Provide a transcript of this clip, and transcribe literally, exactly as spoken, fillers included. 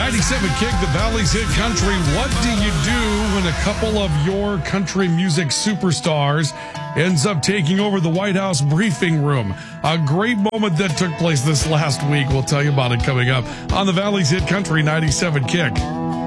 ninety-seven Kick, the Valley's Hit Country. What do you do when a couple of your country music superstars ends up taking over the White House briefing room? A great moment that took place this last week. We'll tell you about it coming up on the Valley's Hit Country ninety-seven Kick.